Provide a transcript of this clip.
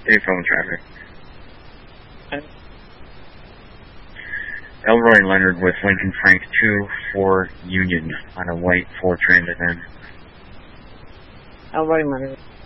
Hey, phone traffic. Okay. Elroy Leonard with Lincoln Frank 2-4 Union on a white 4 Transit van. Elroy Leonard.